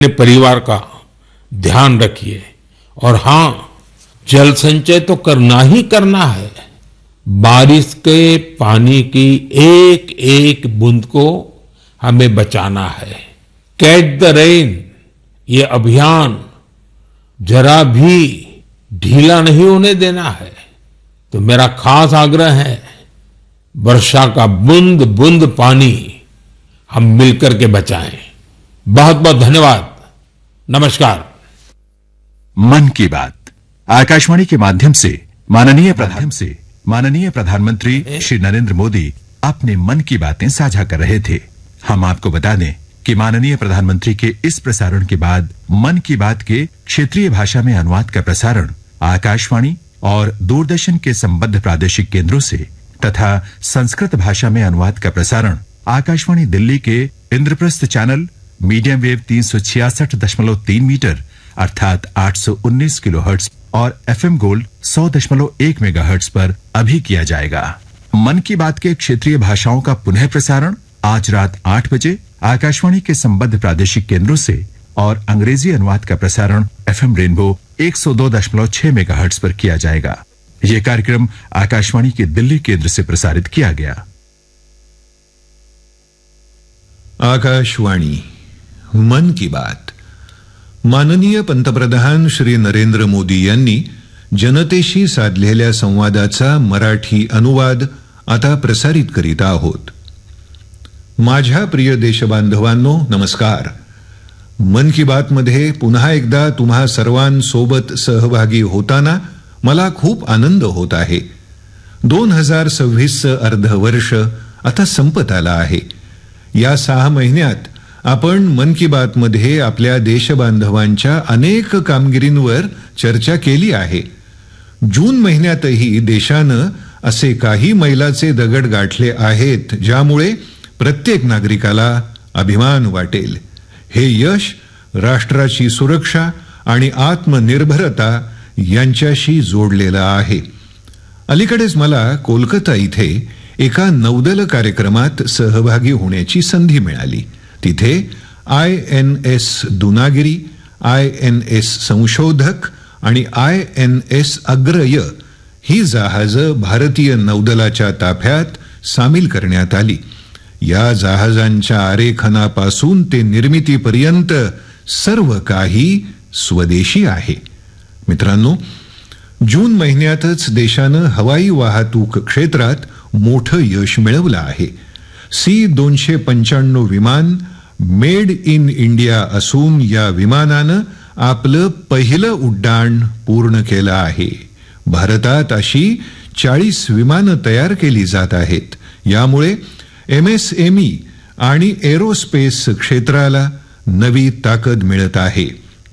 अपने परिवार का ध्यान रखिए और हाँ, जल संचय तो करना ही करना है। बारिश के पानी की एक एक बूंद को हमें बचाना है। कैच द रेन, ये अभियान जरा भी ढीला नहीं होने देना है। तो मेरा खास आग्रह है, वर्षा का बूंद बूंद पानी हम मिलकर के बचाएं। बहुत बहुत धन्यवाद। नमस्कार। मन की बात आकाशवाणी के माध्यम से माननीय प्रधानमंत्री श्री नरेंद्र मोदी अपने मन की बातें साझा कर रहे थे। हम आपको बता दें कि माननीय प्रधानमंत्री के इस प्रसारण के बाद मन की बात के क्षेत्रीय भाषा में अनुवाद का प्रसारण आकाशवाणी और दूरदर्शन के संबद्ध प्रादेशिक केंद्रों से तथा संस्कृत भाषा में अनुवाद का प्रसारण आकाशवाणी दिल्ली के Indraprastha channel medium wave 366.3 metre अर्थात 819 किलोहर्ट्ज और एफएम गोल्ड 100.1 मेगाहर्ट्ज पर अभी किया जाएगा। मन की बात के क्षेत्रीय भाषाओं का पुनः प्रसारण आज रात 8 बजे आकाशवाणी के संबद्ध प्रादेशिक केंद्रों से और अंग्रेजी अनुवाद का प्रसारण एफएम रेनबो 102.6 मेगाहर्ट्ज पर किया जाएगा। यह कार्यक्रम आकाशवाणी के दिल्ली केंद्र से प्रसारित किया गया। आकाशवाणी मन की बात। माननीय पंतप्रधान श्री नरेंद्र मोदी यांनी जनतेशी साधलेल्या संवादाचा मराठी अनुवाद आता प्रसारित करीत आहोत। माझ्या प्रिय देशबांधवांनो, नमस्कार। मन की बात मध्ये पुन्हा एकदा तुम्हा सर्वांसोबत सहभागी होताना मला खूप आनंद होत आहे। 2026 अर्धवर्ष आता संपत आला आहे। या 6 महिन्यात आपण मन की बात मध्ये आपल्या देशबांधवांच्या अनेक कामगिरींवर चर्चा केली आहे। जून महिन्यातही देशानं असे काही मैलाचे दगड गाठले आहेत ज्यामुळे प्रत्येक नागरिकाला अभिमान वाटेल। हे यश राष्ट्राची सुरक्षा आणि आत्मनिर्भरता यांच्याशी जोडलेलं आहे। अलीकडेच मला कोलकाता इथे एका नौदल कार्यक्रमात सहभागी होण्याची संधी मिळाली। तिथे INS दुनागिरी, INS संशोधक आणि INS अग्रय ही जहाजं भारतीय नौदलाच्या ताफ्यात सामील करण्यात आली। या जहाजांच्या आरेखनापासून ते निर्मितीपर्यंत सर्व काही स्वदेशी आहे। मित्रांनो, जून महिन्यातच देशानं हवाई वाहतूक क्षेत्रात मोठं यश मिळवलं आहे। C-295 विमान मेड इन इंडिया असून या विमानानं आपलं पहिलं उड्डाण पूर्ण केलं आहे। भारतात अशी 40 विमानं तयार केली जात आहेत। यामुळे MSME आणि एरोस्पेस क्षेत्राला नवी ताकद मिळत आहे।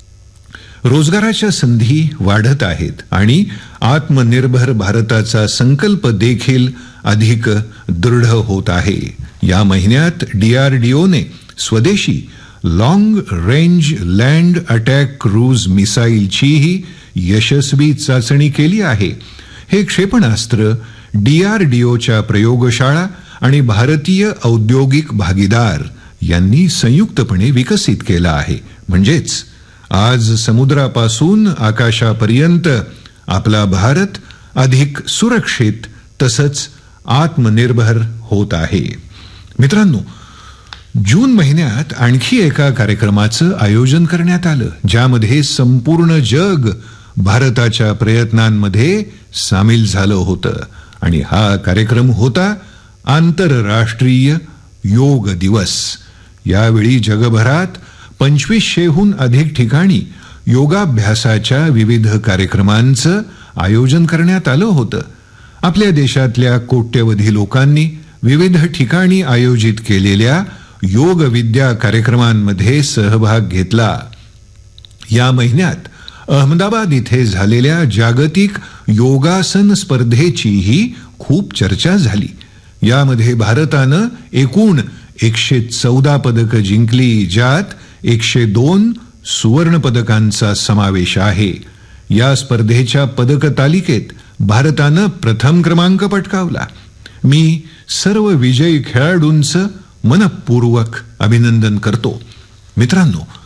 रोजगाराच्या संधी वाढत आहेत आणि आत्मनिर्भर भारताचा संकल्प देखील अधिक दृढ होत आहे। या महिन्यात DRDOने स्वदेशी long range land attack cruise मिसाईलचीही यशस्वी चाचणी केली आहे। हे क्षेपणास्त्र DRDOच्या प्रयोगशाळा आणि भारतीय औद्योगिक भागीदार यांनी संयुक्तपणे विकसित केलं आहे। म्हणजेच आज समुद्रापासून आकाशापर्यंत आपला भारत अधिक सुरक्षित तसंच आत्मनिर्भर होत आहे। मित्रांनो, जून महिन्यात आणखी एका कार्यक्रमाचं आयोजन करण्यात आलं ज्यामध्ये संपूर्ण जग भारताच्या प्रयत्नांमध्ये सामील झालं होतं आणि हा कार्यक्रम होता आंतरराष्ट्रीय योग दिवस। यावेळी जगभरात 2500हून अधिक ठिकाणी योगाभ्यासाच्या विविध कार्यक्रमांचं आयोजन करण्यात आलं होतं। आपल्या देशातल्या कोट्यवधी लोकांनी विविध ठिकाणी आयोजित केलेल्या योग विद्या कार्यक्रमांमध्ये सहभाग घेतला। या महिन्यात अहमदाबाद इथे झालेल्या जागतिक योगासन स्पर्धेचीही खूप चर्चा झाली। यामध्ये भारतानं एकूण 114 पदकं जिंकली, ज्यात 102 सुवर्ण पदकांचा समावेश आहे। या स्पर्धेच्या पदक तालिकेत भारतानं प्रथम क्रमांक पटकावला। मी सर्व विजयी खेळाडूंचं मनपूर्वक अभिनंदन करतो। मित्रांनो,